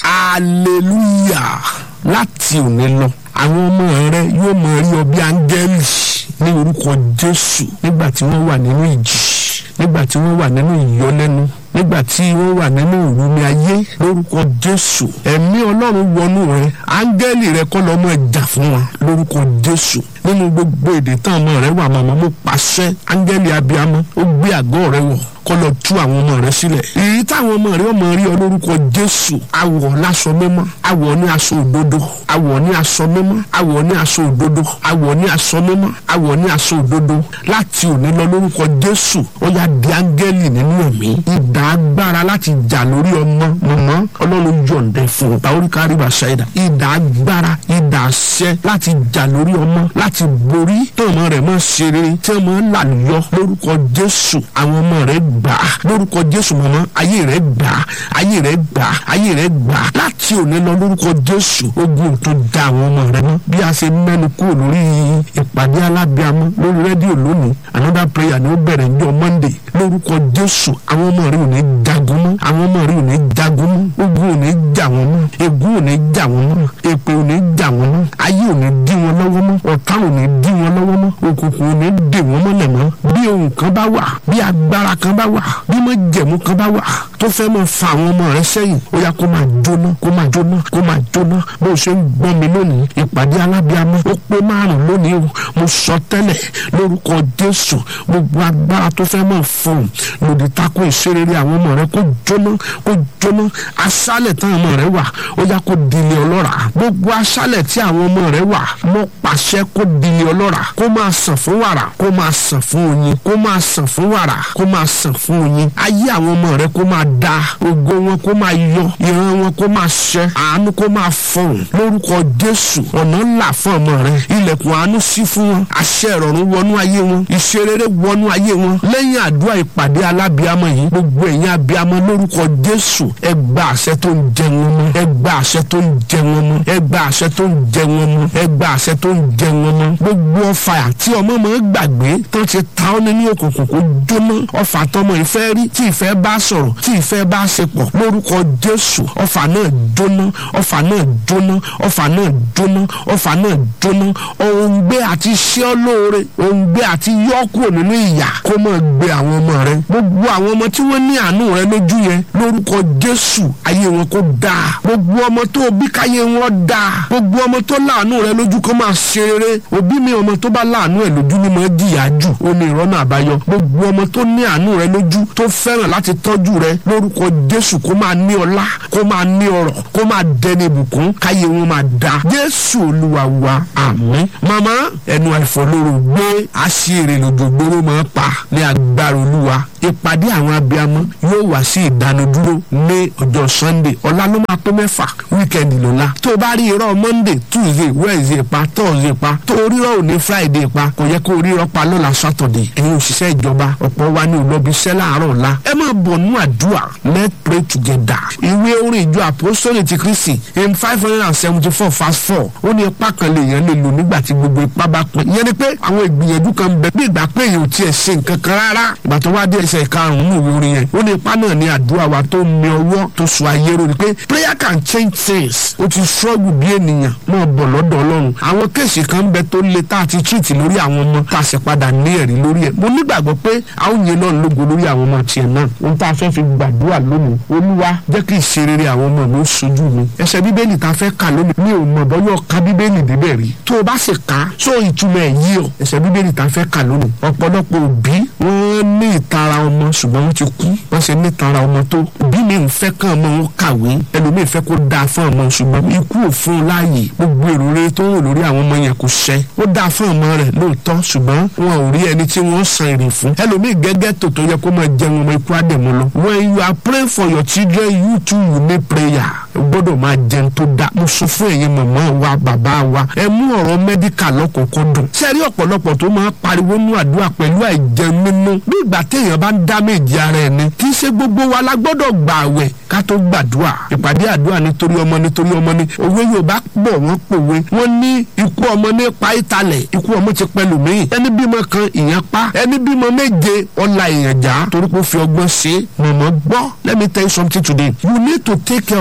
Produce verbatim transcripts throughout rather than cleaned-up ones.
hallelujah. Láti òní lọ àwọn ọmọ rẹ yóò máa rí ọ bí áńgẹ́lì ní orúkọ Jésù. Nígbà tí wọ́n wà nínú ìjì, nígbà tí wọ́n wà nínú ìyọlẹ́nu, nígbà tí wọ́n wà nínú ìrúmi ayé, lórúkọ Jésù ẹ̀mí Ọlọ́run wọnú rẹ, áńgẹ́lì rẹ kọ́ lọ máa jà fún wa lórúkọ Jésù. Nínú gbogbo èdè tán ọmọ rẹ wà màmá, mo pàṣẹ áńgẹ́lì abiyamọ ó gbé àgọ́ rẹ wọ̀ kó lọ tú àwọn ọmọ rẹ sílẹ̀. Èyí táwọn ọmọ rẹ ọmọ rí ọ lórúkọ Jésù, àwọ̀ láṣọ mímọ́, àwọ̀ ní aṣọ òdodo, àwọ̀ ní aṣọ mímọ́, àwọ̀ ní aṣọ òdodo, àwọ̀ ní aṣọ mímọ́, àwọ̀ ní aṣọ òdodo. Láti òní lọ lórúkọ Jésù ó yá di áńgẹ́lì nínú ẹ̀mí. Ìdá agbára láti jà lórí ọmọ mọ̀mọ́ Ọlọ́run yọ̀ǹda fún un. Báwo ká rí bá ṣáìdà? Ìdá agbára, ìdá àṣẹ láti jà lórí ọmọ, láti borí tí ọmọ rẹ̀ máa ṣe rere, tí ọmọ làlùyọ lórúkọ Jésù. Àwọn ọmọ rẹ̀ gbà á lórúkọ Jésù. Mọ̀mọ́ ayé rẹ̀ gbà á, ayé rẹ̀ gbà á, ayé rẹ̀ gbà á. Láti òní lọ lórúkọ Jésù ogun tó da àwọn ọmọ rẹ̀ mọ́. Bí a ṣe mẹ́nu kúrò lórí ìpàdé alábíàmọ́ lórí rédíò lónìí, another prayer ni ó bẹ̀rẹ̀ ní ọjọ́ Monday lórúkọ Jésù. Àwọn ọmọ rẹ̀ ò ní jagun mọ́, àwọn ọmọ rẹ̀ ò ní jagun mọ́, ogun ò ní jà wọ́n mọ́, ègún ò ní jà wọ́n mọ́, èpè ò ní jà wọ́n mọ́, ayé ò ní dí wọn lọ́wọ́ mọ́, ọ̀tá ò ní dí wọn lọ́wọ́ mọ́, òkùnkùn ò ní dè wọ́n mọ́lẹ̀ mọ́. Bí ohun kan bá wà, bí agbára kan bá wà, bí májẹ̀mú kan bá wà tó fẹ́ máa fa àwọn ọmọ rẹ̀ sẹ́yìn, ó yá kó máa jóná, kó máa jóná, kó máa jóná. Bó ṣe ń gbọ́ mi lónìí, ìpàdé alábíàmọ́ ó pé márùn lónìí o. Mo sọ tẹ́lẹ̀ lórúkọ Jésù, gbogbo agbára tó fẹ́ máa fọ̀n lòdì tako ìṣerere àwọn ọmọ rẹ̀ kó jóná, kó jóná. Aṣálẹ̀ táwọn ọmọ rẹ̀ wà ó yá kó dilé ọlọ́ràá. Gbogbo aṣálẹ̀ tí àwọn ọmọ rẹ̀ wà, mo pàṣẹ kó dilé ọlọ́ràá, kó máa sàn fún wàrà, kó máa sàn fún oyin, kó máa sàn fún wàrà, kó máa sàn fún oyin. Ayé àwọn ọmọ rẹ̀ kó máa da, ògo wọn kó máa yọ, ìran wọn kó máa ṣẹ, àánú kó máa fọ̀hún lórúkọ Jésù. Ọ̀nà ńlá fún ọmọ rẹ̀, ilẹ̀kùn àánú ṣí fún wọn, àṣẹ ìrọ̀rùn wọnú ayé wọn, ìṣerere wọnú ayé wọn. Lẹ́yìn àdúrà ìpàdé alábíàmọ́ yìí, gbogbo ẹ̀yin abíàmọ́ lórúkọ Jésù ẹ gba àṣẹ tó ń jẹ wọn mọ́, ẹ gba àṣẹ tó ń jẹ wọn mọ́, ẹ gba àṣẹ tó ń jẹ wọn mọ́, ẹ gba àṣẹ tó ń jẹ wọn mọ́. Gbogbo ọfà tí ọmọ mọ́ gbàgbé tó ti ta ọ́ nínú òkùnkùn kó jóná. Ọfà tọmọ ìfẹ́ rí tí ìfẹ́ bá sọ̀rọ̀, tí ìfẹ́ bá ṣe pọ̀ lórúkọ Jésù ọfà náà jóná, ọfà náà jóná, ọfà náà jóná, ọfà náà jóná. Òǹgbẹ àti iṣẹ́ olóore, òǹgbẹ àti yọ́kùn nínú ìyà kó máa gbé àwọn ọmọ rẹ. Gbogbo àwọn ọmọ tí wọ́n ní àánú rẹ lójú yẹn lórúkọ Jésù ayé wọn kó dáa. Gbogbo ọmọ tó bí káyé wọn dáa. Gbogbo ọmọ tó láàánú rẹ lójú kó máa ṣe rere. Òbí mi ọmọ tó bá láàánú ẹ lójú ni máa jìyà jù, ó ní ìrọ́nà àbáyọ. Gbogbo ọmọ tó ní àánú rẹ lójú tó fẹ́ràn láti tọ́jú rẹ lórúkọ Jésù kó máa ní ọlá, kó máa ní ọrọ̀, kó máa dẹni ìbùkún, káyé wọn máa dáa. Jésù Olúwa wa, àmín. Màmá ẹnu àìfọlóró gbé àṣírí lòdògbòrò máa pa ní agbára Olúwa. Ìpàdé àwọn abiyamọ yóò wá sí ìdánudúró ní ọjọ́ Sunday. Ọ̀la ló máa tó mẹ́fà, wíkẹ́ndì lọ́la. Tó o bá rí irọ́ Monday, Tuesday, Wednesday pa, Thursday pa, tó o rírọ́ òní Friday pa, kò yẹ kó o rírọ́ pa lọ́la Saturday. Ẹ̀yin òṣìṣẹ́ ìjọba ọ̀pọ̀ wa ní olóbi iṣẹ́ láàárọ̀ ọ̀la. Ẹ máa bọ̀ nú àdúrà, let's pray together. Ìwé orin ìjọ Àpọ́sítélì ti Kristi in five hundred and seventy four verse four ó ní ipá kan lè yẹn lè lò nígbà tí gbogbo ipá bá pín. Ìyẹn ni pé àwọn ìgbìyànjú kan bẹ bí ìgbà pé èèyàn ò tiẹ̀ ṣe nǹkan kan rárá. Ìgbà tó wá dé ẹsẹ̀ karùn-ún nínú ìwé orin yẹn ó ní ipá náà ní àdúrà wa tó mi ọwọ́ tó sọ ayé rò ní pé prayer can change things. Ó ti struggle bí ènìyàn náà bọ̀ lọ́dọ̀ Ọlọ́run. Àwọn kéèsì kan bẹ tó le tá a ti treat lórí àwọn ọmọ tá a sì padà ní ẹ̀rí lórí ẹ̀. Mo nígbàgbọ́ pé a ó yẹn náà lógo lórí àwọn ọmọ tiẹ̀ náà. Ohun tá a fẹ́ fi gbàdúrà lónìí, Olúwa jẹ́ kí ìṣerere àwọn ọmọ mi ó sojú mi. Ẹsẹ̀ Bíbélì tá a fẹ́ kà lónìí mi ò mọ̀ bọ́yọ̀ ká Bíbélì débẹ̀ rí. Tó o bá sì ká só ìtumọ̀ ẹ̀ yí ọ. Ẹsẹ̀ Bíbélì tá a fẹ́ kà lónìí. Ọ̀pọ̀lọpọ̀ òbí wọ́n ní ìtara ọmọ ṣùgbọ́n wọ́n ti kú. Wọ́n ṣe ní ìtara ọmọ tó. Òbí mi ń fẹ́ kàn ọmọ wọn kàwé. Ẹlòmíì fẹ́ kó dáa fún ọmọ ṣùgbọ́n ikú ò fún un láàyè. Gbogbo èrò rere tó ń wò lórí àwọn ọmọ yẹn kò ṣẹ. Ó dáa fún ọmọ rẹ̀ lóòótọ́ ṣùgbọ́n wọn ò rí ẹni tí wọ́n san èrè fún. Ẹlòmíì gẹ́gẹ́ tó tó yẹ kó máa jẹun ọmọ ikú àdẹ̀mọ́ lọ. When you are praying for your children, you too will need prayer. O gbọ́dọ̀ máa jẹun tó dáa. Mo sọ fún ẹ̀yin màmá wa, bàbá wa, ẹ mú ọ̀rọ̀ mẹ́díkà lọ́kọ̀ọ̀kọ̀dùn. Ṣé rí ọ̀pọ̀lọpọ̀ tó máa pariwo nú àdúrà pẹ̀lú àìjẹun nínú? Bí ìgbà téèyàn bá ń dá méjì ara ẹ̀ ni. Kì í ṣe gbogbo wa la gbọ́dọ̀ gbà àwẹ̀ ká tó gbàdúrà. Ìpàdé àdúrà nítorí ọmọ nítorí ọmọ ni. Òwe Yorùbá pọ̀ wọ́n pòwe. Wọ́n ní ikú ọmọ ní pa ìtalẹ̀, ikú ọmọ ti pẹ́ lòmíì. Ẹni bímọ kan ìyẹn pa, ẹni bímọ méje ọ̀la ìyẹn já torí pé ó fi ọgbọ́n ṣe. Mọ̀mọ́ gbọ́, let me tell you something today. You need to take care of yourself.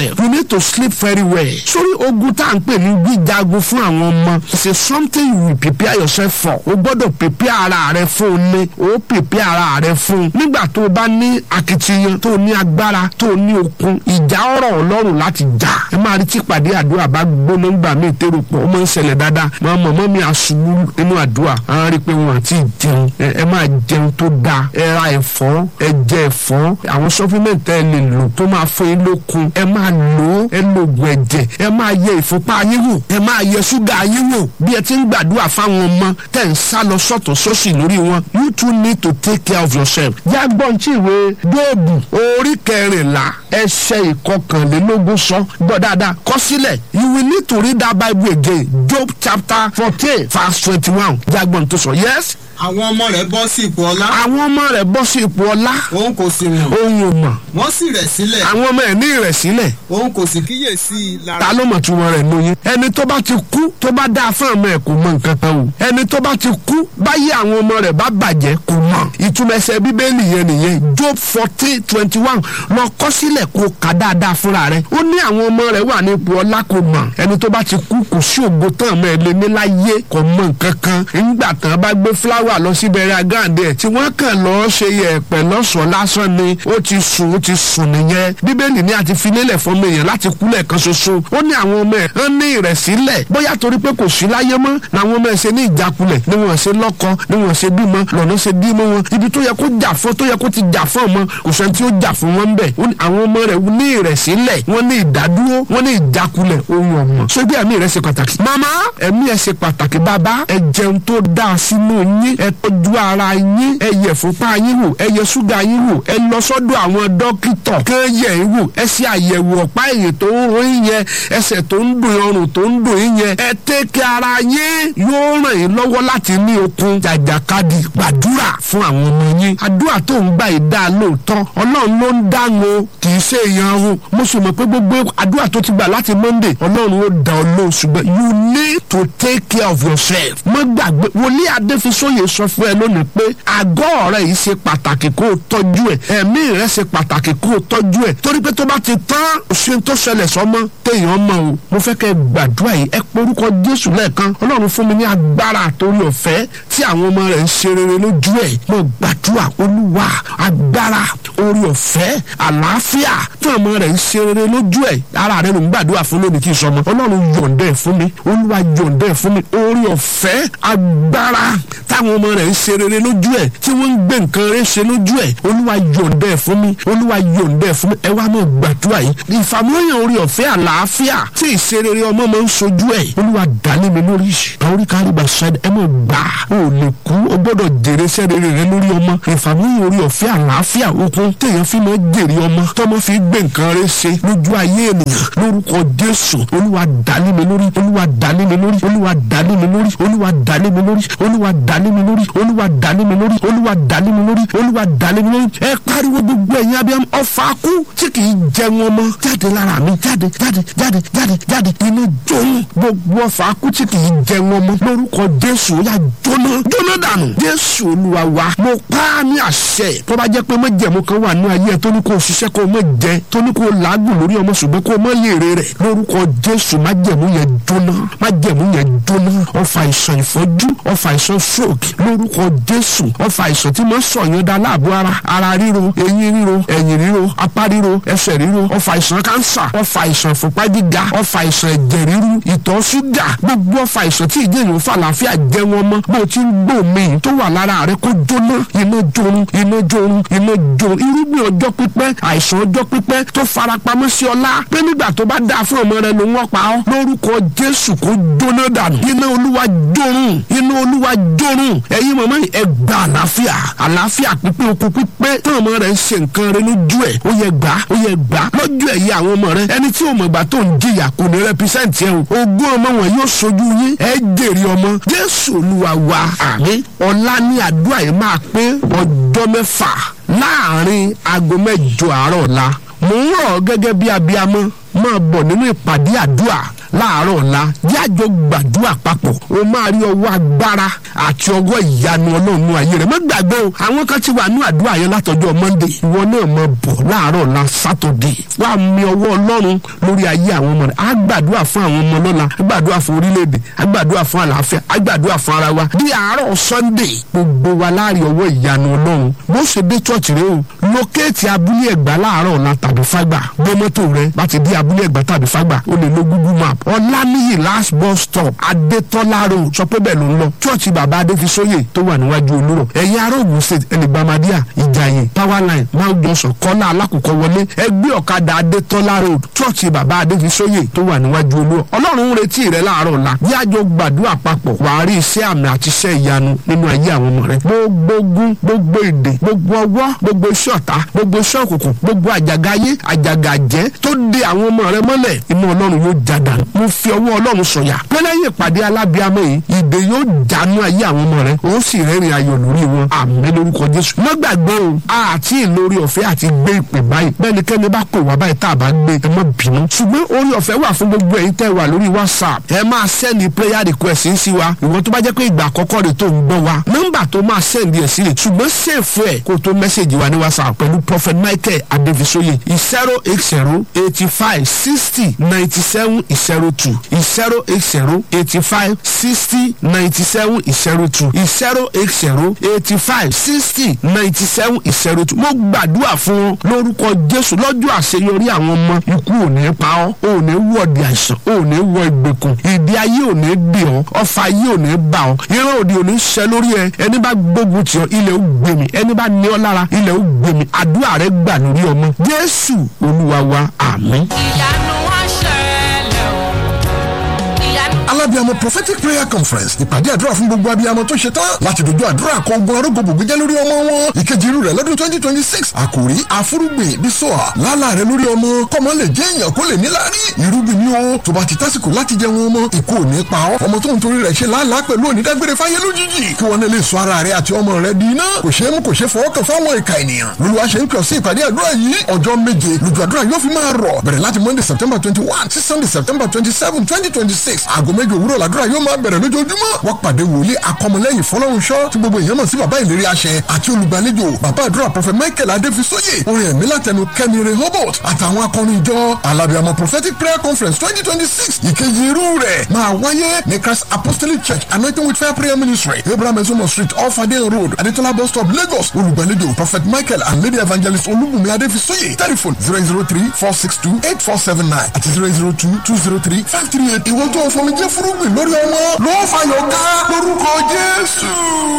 well. You need to sleep very well. Sórí ogun tá à ń pè ní gbíjagun fún àwọn ọmọ. It's a something you will prepare yourself for. O gbọ́dọ̀ prepare ara rẹ fún un ní. O prepare ara rẹ fún un. Nígbà tó o bá ní akitiyan, tó o ní agbára, tó o ní okun, ìjà ọ̀rọ̀ Ọlọ́run láti jà. Ẹ máa rí tí ìpàdé àdúrà bá gbóná gbà mí ìtẹ́rù pọ̀. Ó máa ń ṣẹlẹ̀ dáadáa. Màá mọ̀mọ́ mi àṣubú nínú àdúrà. Àwọn rí i pé wọn àti jẹun. Ẹ máa jẹun tó dáa. Ẹ ra ẹ̀fọ́. Ẹ jẹ ẹ̀fọ́. Àwọn supplement ẹ lè lò tó máa fún yín lókun. Ẹ máa lò ó. Ẹ lo oògùn ẹ̀jẹ̀. Ẹ máa yẹ ìfúnpá yín wò. Ẹ máa yẹ ṣúgà yín wò. Bí ẹ ti ń gbàdúrà fáwọn ọmọ tẹ̀ ń sá lọ sọ́tọ̀ sósì lórí wọn. You too need to take care of yourself. Jágbọ́n tí ìwé Jóòbù orí kẹrìnlá ẹsẹ̀ ìkọkànlélógún sọ gbọ́ dáadáa kọ sílẹ̀. You will need to read that Bible again. Job chapter fourteen verse twenty-one. Jágbọ́n tó sọ yes. Àwọn ọmọ rẹ̀ bọ́ sí ipò ọlá. Àwọn ọmọ rẹ̀ bọ́ sí ipò ọlá. Òun kò sì mọ̀. Òun ò mọ̀. Wọ́n sì rẹ̀ sílẹ̀. Àwọn ọmọ ẹ̀ ní ìrẹ̀sílẹ̀. Òun kò sì kíyè sí i lára. Ta ló mọ̀ tí wọ́n rẹ̀ lóyún? Ẹni tó bá ti kú tó bá dáa fún ọmọ ẹ̀ kò mọ nǹkan kan o. Ẹni tó bá ti kú báyé àwọn ọmọ rẹ̀ bá bàjẹ́ kò mọ̀. Ìtumọ̀ ẹsẹ̀ Bíbélì yẹn nìyẹn. Job fourteen twenty one lọ kọ sílẹ̀ kó kà dáadáa fúnra rẹ̀. Ó ní àwọn ọmọ rẹ̀ wà ní ipò ọlá kò mọ̀. Ẹni tó bá ti kú kò sí ògo tán ọmọ ẹ̀ lé ní láyé kò mọ nǹkan kan. Nígbà tán bá gbé fúláwà lọ síbẹ̀rẹ̀ gáàdì tí wọ́n kàn lọ́ọ́ ṣe yẹ̀pẹ̀ lọ́sọ̀ọ́ lásán ni ó ti sùn ó ti sùn nìyẹn. Bíbélì ní àti filélẹ̀ fún mi yẹn láti kú lẹ́ẹ̀kan ṣoṣo. Ó ní àwọn ọmọ ẹ̀ ń ní ìrẹ̀sílẹ̀ bóyá torí pé kò sí láyé mọ́ làwọn ọmọ ẹ̀ ṣe ní ìjákulẹ̀ ni wọ́n ṣe lọ́kọ ni wọ́n ṣe bímọ lọ́nà ṣe bímọ wọn. Ibi tó yẹ kó jà fún tó yẹ kó ti jà fún ọmọ kò sẹ́ni tí ó jà fún wọn bẹ̀. Àwọn ọmọ rẹ̀ ní ìrẹ̀sílẹ̀ wọ́n ní ìdádúró wọ́n ní ìjákulẹ̀ ohun ọmọ. Ṣé bí ẹ̀mí rẹ̀ ṣe pàtàkì? Màmá ẹ̀mí ẹ̀ ṣe pàtàkì. Bàbá ẹ jẹun tó dáa sínú yín ẹ tọ́jú ara yín ẹ yẹ fúnpá yín wò ẹ yẹ ṣúgà yín wò ẹ lọ sọ́dọ̀ àwọn dókítà kán yẹ̀ yín wò ẹ ṣe àyẹ̀wò ọ̀pá ẹ̀yìn tó ń ro yín yẹn ẹsẹ̀ tó ń dùn ọrùn tó ń dùn yín yẹn ẹ tẹ́kẹ̀ ara yín yóò ràn yín lọ́wọ́ láti ní okun jàjàkadì gbàdúrà fún àwọn ọmọ yín. Àdúrà tó ń gbà yìí dá lóòótọ́ Ọlọ́run ló ń dáhùn o kì í ṣe èèyàn o. Mo sì mọ̀ pé gbogbo àdúrà tó ti gbà láti Monday Ọlọ́run ó dá ọ lóhùn ṣùgbọ́n you need to take care of yourself. Mo gbàgbé wòlíì Adéfisóyè sọ fún ẹ lónìí pé àgọ́ rẹ̀ yìí ṣe pàtàkì kó o tọ́jú ẹ̀ ẹ̀mí rẹ̀ ṣe pàtàkì kó o tọ́jú ẹ̀ torí pé tó bá ti tán ṣe tó ṣẹlẹ̀ sọ́mọ téèyàn mọ̀ o. Mo fẹ́ kẹ́ gbàdúrà yìí ẹ porúkọ Jésù lẹ́ẹ̀kan. Ọlọ́run fún mi ní agbára àtòrí ọ̀fẹ́ tí àwọn ọmọ rẹ̀ ń ṣe rere lójú ẹ̀. Mo gbàdúrà Olúwa agbára orí ọ̀fẹ́ àlàáfíà tí àwọn ọmọ rẹ̀ ń ṣe rere lójú ẹ̀. Ara rẹ̀ ló ń gbàdúrà fún lónìí kí n sọmọ. Ọlọ́run yọ̀ǹdẹ̀ fún mi Olúwa yọ̀ǹdẹ̀ fún mi orí ọ̀fẹ́ agbára táwọn ọmọ rẹ̀ ń ṣe rere lójú ẹ̀ tí wọ́n ń gbé nǹkan rẹ̀ ṣe lójú ẹ̀. Olúwa yọ̀ǹdẹ̀ fún mi Olúwa yọ̀ǹdẹ̀ fún mi ẹ wá mọ̀ gbàdúrà yìí. Ìfàmúlòyàn orí ọ̀fẹ́ àlàáfíà tí ìṣerere ọmọ máa ń sojú ẹ̀ Olúwa dálé mi lórí. Àwọn orí kárí bá ṣáde ẹ mọ̀ gbà ó lè kú ó gbọ́dọ̀ jèrè sẹ́rere rẹ lórí ọmọ. Ìfàmúlòyàn orí ọ̀fẹ́ àlàáfíà okun téèyàn fi máa jèrè ọmọ tọ́mọ fi gbé nǹkan rẹ̀ ṣe lójú ayé ènìyàn lórúkọ Jésù. Olúwa dálé mi lórí Olúwa dálé mi lórí Olúwa dálé mi lórí Olúwa dálé mi lórí Olúwa dálé mi lórí Olúwa dálé mi lórí Olúwa dálé mi lórí Olúwa dálé mi lórí. Ẹ pariwo gbogbo ẹ̀yin abiyamọ ọfà kú tí kì í jẹ wọn mọ́ jáde lára mi jáde jáde jáde jáde jáde inú jóná gbogbo ọfà kú tí kì í jẹ wọn mọ́ lórúkọ Jésù ó yá jóná jóná dànù. Jésù Olúwa wa mo pa á ní àṣẹ tó bá jẹ́ pé májẹ̀mú kan wà ní ayé ẹ tó ní kó o ṣiṣẹ́ kó o mọ̀ jẹ tó ní kó o làágùn lórí ọmọ ṣùgbọ́n kó o mọ̀ lèrè rẹ̀ lórúkọ Jésù májẹ̀mú yẹn jóná májẹ̀mú yẹn jóná. Ọfà àìsàn ìfọ́jú ọfà àìsàn stroke lórúkọ Jésù ọfà àìsàn tí mo sọ yẹn dá láàbò ara ara ríro eyín ríro ẹ̀yìn ríro apá ríro ẹsẹ̀ ríro ọfà àìsàn kánsà ọfà àìsàn ìfúnpá gíga ọfà àìsàn ẹ̀jẹ̀ ríru ìtọ̀ ṣúgà gbogbo ọfà àìsàn tí ìdí èèyàn fà láàfíà jẹ wọn mọ́ bó o ti ń gbó mi tó wà lára rẹ kó jóná iná jorun iná jorun iná jorun irúgbìn ọjọ́ pípẹ́ àìsàn ọjọ́ pípẹ́ tó farapamọ́ sí ọlá pé nígbà tó bá dáa fún ọmọ rẹ ló ń wọ́n pa ọ́ lórúkọ Jésù kó jóná dànù iná Olúwa jorun iná Olúwa jorun ẹ̀yin mọ̀mọ́ ẹ gba àlàáfíà àlàáfíà pípé okun pípé tí ọmọ rẹ ń ṣe nǹkan rẹ lójú ẹ̀ ó yẹ gbà ó yẹ gbà lójú ẹ̀ yẹ àwọn ọmọ rẹ ẹni tí ò mọ̀ gbà tó ń jìyà kò ní rẹpísẹ́ǹtì ẹ̀ o ogún ọmọ wọn yóò sojú yín ẹ jèrè ọmọ Jésù Olúwa wa àmín. Ọ̀la ní àdúrà yìí máa pé ọjọ́ mẹ́fà láàrin aago mẹ́jọ àárọ̀ ọ̀la mo ń rọ̀ gẹ́gẹ́ bí abiyamọ máa bọ̀ nínú ìpàdé àdúrà láàárọ̀ ọ̀la jájọ gbàdúrà papọ̀ o máa rí ọwọ́ agbára àti ọwọ́ ìyanu ọlọ́run ayé rẹ̀ má gbàgbé o àwọn kan ti wà ní àdúrà yẹn látọjọ́ monday ìwọ náà máa bọ̀ láàárọ̀ ọ̀la saturday wà mí ọwọ́ ọlọ́run lórí ayé àwọn ọmọ rẹ̀ á gbàdúrà fún àwọn ọmọ lọ́la á gbàdúrà fún orílẹ̀-èdè á gbàdúrà fún àlàáfíà á gbàdúrà fún ara wa bí àárọ̀ sunday gbogbo wa láàrin ọwọ́ ìyanu ọlọ́run bó ṣe dé church rẹ o lókèétì abúlé ẹ̀gbá láàárọ̀ ọ̀la tàbí fágbà gbé mọ́tò rẹ láti dé abúlé ẹ̀gbá tàbí fágbà o lè lo google map ọláníyì last bus stop adétọ́lá road sọ pé bẹ́ẹ̀ ló ń lọ church bàbá adéfisóyè tó wà níwájú olúrọ̀ ẹ̀yin ará Ògùn state ẹnìgbàmádíà ìjàyè power line mount johnson kọ́lá alákòókò wọlé ẹgbẹ́ ọ̀kadà adétọ́lá road church bàbá adéfisóyè tó wà níwájú olúrọ̀ ọlọ́run ń retí rẹ láàárọ̀ ọ̀la yájọ gbàdúrà papọ̀ wàá rí iṣẹ́ àmì àti iṣẹ́ ìyanu nínú ayé àwọn ọmọ rẹ gbogbo ogun gbogbo èdè gbogbo ọwọ́ gbogbo iṣẹ́ ọ̀tá gbogbo iṣẹ́ òkùnkùn gbogbo àjàgà ayé àjàgà àjẹ́ tó de àwọn ọmọ rẹ mọ́lẹ̀ inú ọlọ́run yóò já dànù mo fi ọwọ́ ọlọ́run sọ̀yà pé lẹ́yìn ìpàdé alábíàmọ́ yìí ìdè yóò jánu ayé àwọn ọmọ rẹ ó sì rẹ́rìn ayọ̀ lórí wọn àmín lórúkọ jésù má gbàgbé o àti ìlórí ọ̀fẹ́ àti gbé ìpè báyìí bẹ́ẹ̀ni kẹ́ni bá pè wá báyìí tá a bá gbé ẹ má bínú ṣùgbọ́n orí ọ̀fẹ́ wà fún gbogbo ẹ̀yin tẹ́ wà lórí whatsapp ẹ máa sẹ́ni prayer request sí wa ìwọ tó bá jẹ́ pé ìgbà àkọ́kọ́ rẹ̀ tó ń gbọ́ wa nọ́mbà tó máa sẹ́ndì ẹ̀ sí rẹ̀ ṣùgbọ́n sèfù ẹ̀ kó tó mẹ́sẹ̀gì wa ní whatsapp pẹ̀lú prophet michael adéfisóyè zero eight zero eighty five sixty ninety seven zero two zero eight zero eighty five sixty ninety seven zero two zero eight zero eighty five sixty ninety seven zero two mo gbàdúrà fún ọ lórúkọ jésù lọ́jọ́ àṣeyọrí àwọn ọmọ ikú ò ní pa ọ́ ò ní wọ̀dì àìsàn ò ní wọ ìgbèkùn ìdí ayé ò ní dì ọ́ ọfà ayé ò ní bà ọ́ ìran òdì ò ní ṣẹ lórí ẹ ẹni bá gbógun tì ọ́ ilẹ̀ ó gbèmí ẹni bá ní ọ́ lára ilẹ̀ ó gbèmí àdúrà rẹ gbà lórí ọmọ jésù olúwa wa àmín. ìyanu wá ṣẹlẹ̀ o. alábíàmọ prophetic prayer conference ìpàdé àdúrà fún gbogbo abiyamọ tó ṣe tán láti dojú àdúrà kọ ogun arógbòbò gbẹjẹ lórí ọmọ wọn ìkejì irú rẹ̀ lọ́dún twenty twenty six àkòrí àfúrúgbìn bísọ̀à lálà rẹ lórí ọmọ kọ́mọ lè jẹ́ èèyàn kó lè níláárí irúgbìn ni ó tó bá ti tásìkò láti jẹ wọn ọmọ ikú ò ní pa ọ́ ọmọ tó ń torí rẹ̀ ṣe lálàá pẹ̀lú onídágbére fáyé lójijì kí wọn lè sọ ara rẹ̀ àti ọmọ rẹ̀ di iná kò ṣeé mú kò ṣeé fọwọ́ kàn fáwọn ìka ènìyàn lolúwa ṣe ń pè ọ́ sí ìpàdé àdúrà yìí ọjọ́ méje lójú àdúrà yóò fi máa rọ̀ bẹ̀rẹ̀ láti monday september twenty one sí sunday september twenty seven twenty twenty six aago méje òwúrọ̀ làdúrà yóò máa bẹ̀rẹ̀ lójoojúmọ́ wọ́n pàdé wòlíì akọmọlẹ́yìn fọlọ́runṣọ́ tí gbogbo èèyàn mọ̀ sí bàbá ìlérí àṣẹ àti olùgbàlejò bàbá àdúrà prophet michael adéfisóyè orin ẹ̀mí látẹnu kẹ́mi rehoboth àtàwọn akọrin ìjọ alábíàmọ prophetic prayer conference twenty twenty six ìkejì irú rẹ̀ máa wáyé ní christ apostolic church anointing with fire prayer ministry abraham ezomo street off adeyan road adetola bus stop lagos olùgbàlejò prophet michael and lady evangelist olúbùnmi adéfisóyè telephone zero zero three four six two eight four seven nine àti zero zero two two zero three five three eight ìwọ́n tó fọmi jẹ́ fúrúgbìn lórí ọmọ ló fàyọ̀ ká lórúkọ jésù.